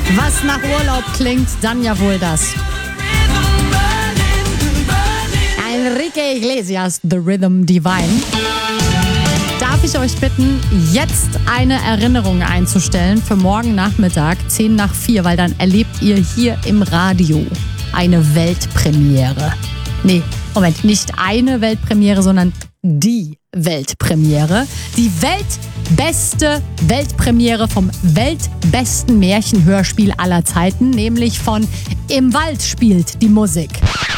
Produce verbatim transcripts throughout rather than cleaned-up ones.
Was nach Urlaub klingt, dann ja wohl das. Enrique Iglesias, The Rhythm Divine. Darf ich euch bitten, jetzt eine Erinnerung einzustellen für morgen Nachmittag, zehn nach vier, weil dann erlebt ihr hier im Radio eine Weltpremiere. Nee, Moment, nicht eine Weltpremiere, sondern die Weltpremiere. Die weltbeste Weltpremiere vom weltbesten Märchenhörspiel aller Zeiten, nämlich von Im Wald spielt die Musik.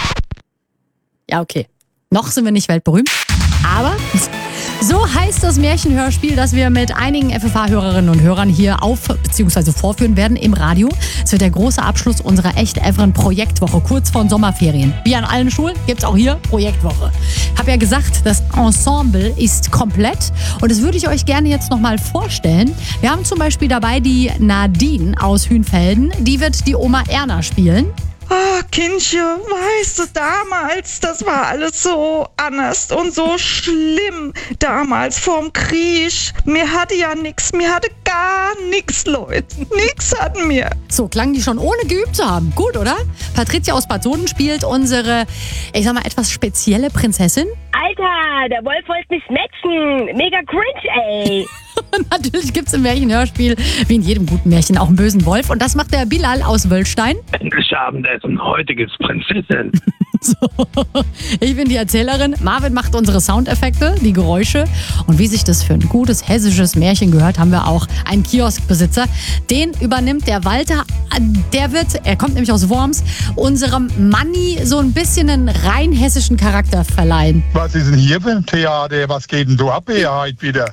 Ja, okay. Noch sind wir nicht weltberühmt, aber so heißt das Märchenhörspiel, das wir mit einigen F F H-Hörerinnen und Hörern hier auf- bzw. vorführen werden im Radio. Es wird der große Abschluss unserer Echt-Evren-Projektwoche, kurz vor den Sommerferien. Wie an allen Schulen gibt es auch hier Projektwoche. Ich habe ja gesagt, das Ensemble ist komplett und das würde ich euch gerne jetzt nochmal vorstellen. Wir haben zum Beispiel dabei die Nadine aus Hünfelden, die wird die Oma Erna spielen. Ah, Kindchen, weißt du, damals, das war alles so anders und so schlimm. Damals vorm Krieg. Mir hatte ja nix, mir hatte gar nix, Leute. Nix hatten wir. So klang die schon ohne geübt zu haben. Gut, oder? Patricia aus Bad Soden spielt unsere, ich sag mal, etwas spezielle Prinzessin. Alter, der Wolf wollte mich snatchen. Mega cringe, ey. Und natürlich gibt's im Märchenhörspiel, wie in jedem guten Märchen, auch einen bösen Wolf. Und das macht der Bilal aus Wöllstein. Endlich Abendessen, heute gibt's Prinzessin. So, ich bin die Erzählerin. Marvin macht unsere Soundeffekte, die Geräusche. Und wie sich das für ein gutes hessisches Märchen gehört, haben wir auch einen Kioskbesitzer. Den übernimmt der Walter. Der wird, er kommt nämlich aus Worms, unserem Manni so ein bisschen einen rein hessischen Charakter verleihen. Was ist denn hier für ein Theater? Was geht denn da ab hier heute wieder?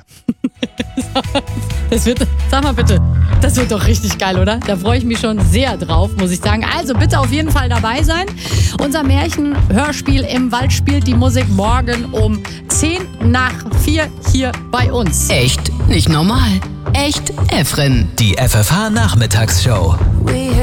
Das wird, sag mal bitte, das wird doch richtig geil, oder? Da freue ich mich schon sehr drauf, muss ich sagen. Also bitte auf jeden Fall dabei sein. Unser Märchenhörspiel Im Wald spielt die Musik morgen um zehn nach vier hier bei uns. Echt nicht normal. Echt Evren. Die F F H-Nachmittagsshow.